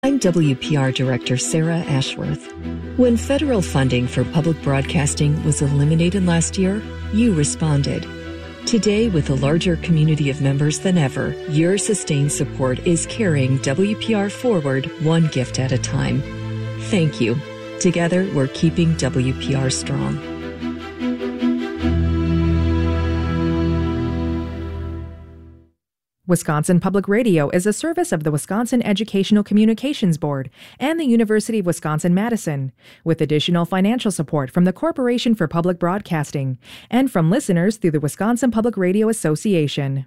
I'm WPR Director Sarah Ashworth. When federal funding for public broadcasting was eliminated last year, you responded. Today, with a larger community of members than ever, your sustained support is carrying WPR forward one gift at a time. Thank you. Together, we're keeping WPR strong. Wisconsin Public Radio is a service of the Wisconsin Educational Communications Board and the University of Wisconsin-Madison, with additional financial support from the Corporation for Public Broadcasting and from listeners through the Wisconsin Public Radio Association.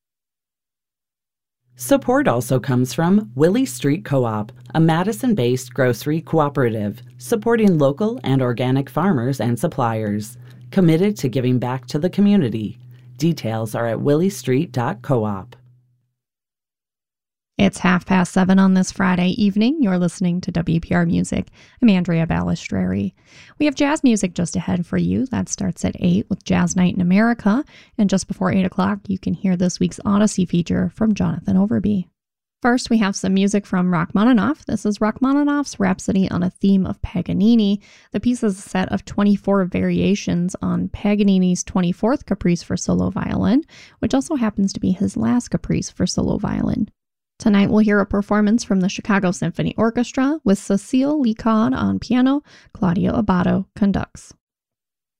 Support also comes from Willie Street Co-op, a Madison-based grocery cooperative supporting local and organic farmers and suppliers, committed to giving back to the community. Details are at williestreet.coop. It's 7:30 on this Friday evening. You're listening to WPR Music. I'm Andrea Balistreri. We have jazz music just ahead for you. That starts at 8 with Jazz Night in America. And just before 8 o'clock, you can hear this week's Odyssey feature from Jonathan Overby. First, we have some music from Rachmaninoff. This is Rachmaninoff's Rhapsody on a Theme of Paganini. The piece is a set of 24 variations on Paganini's 24th Caprice for solo violin, which also happens to be his last Caprice for solo violin. Tonight we'll hear a performance from the Chicago Symphony Orchestra with Cecile Licard on piano. Claudio Abbado conducts.